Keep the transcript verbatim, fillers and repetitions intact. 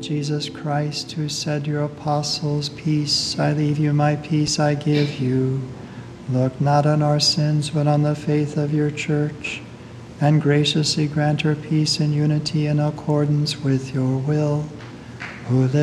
Jesus Christ, who said to your apostles, "Peace I leave you, my peace I give you," look not on our sins, but on the faith of your church, and graciously grant her peace and unity in accordance with your will, who live